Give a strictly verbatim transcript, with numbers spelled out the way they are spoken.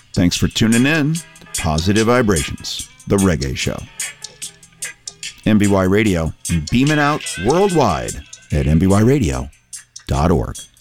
Thanks for tuning in to Positive Vibrations, the Reggae Show. M B Y Radio, beaming out worldwide at m b y radio dot org.